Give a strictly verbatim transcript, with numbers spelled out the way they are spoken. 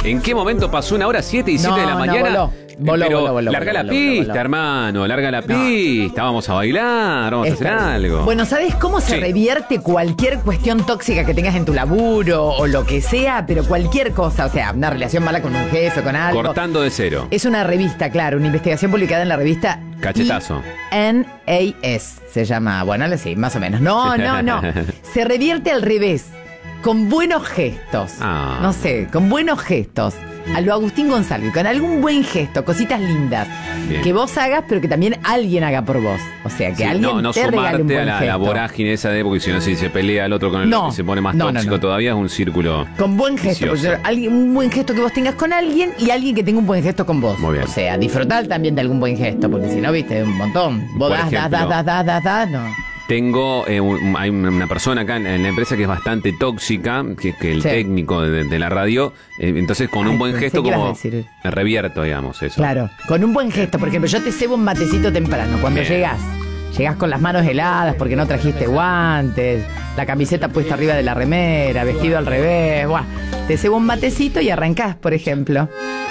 ¿En qué momento pasó una hora siete y siete No, de la no, mañana? voló. Voló, Pero voló, voló, larga voló, la voló, voló, pista, voló. hermano, larga la pista. Vamos a bailar, vamos a hacer Espera. algo. Bueno, ¿sabes cómo se Sí. revierte cualquier cuestión tóxica que tengas en tu laburo o lo que sea? Pero cualquier cosa, o sea, una relación mala con un jefe, con algo. Cortando de cero. Es una revista, claro, una investigación publicada en la revista Cachetazo. N A S se llama, bueno, sí, más o menos. No, no, no. Se revierte al revés, con buenos gestos. Ah. No sé, con buenos gestos. A lo Agustín González, con algún buen gesto, cositas lindas. Bien. Que vos hagas, pero que también alguien haga por vos. O sea, que Sí, alguien no, no te regale un sumarte buen a la, gesto. la vorágine esa de, porque si no, si se pelea el otro con el No, otro y se pone más no, no, tóxico no. todavía, es un círculo. Con buen gesto, vicioso. porque alguien, un buen gesto que vos tengas con alguien y alguien que tenga un buen gesto con vos. Muy bien. O sea, disfrutar también de algún buen gesto, porque si no, viste, un montón. Vos Por das, das, ejemplo, das, das, das, das, das, no. Tengo, eh, un- hay una una persona acá en, en la empresa que es bastante tóxica, que es que el Sí. técnico de, de la radio, eh, entonces con Ay, un buen pensé gesto que ibas a como decir- me revierto, digamos, eso. Claro, con un buen gesto. Por ejemplo, yo te cebo un matecito temprano. Cuando Bien. llegas, llegas con las manos heladas porque no trajiste guantes, la camiseta puesta arriba de la remera, vestido al revés. Buah. Te cebo un matecito y arrancás, por ejemplo.